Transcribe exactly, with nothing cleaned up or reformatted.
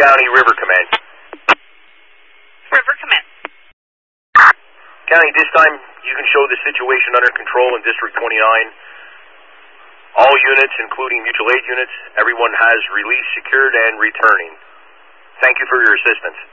County River Command. River Command. County, this time you can show the situation under control in District twenty-nine. All units, including mutual aid units, everyone has released, secured, and returning. Thank you for your assistance.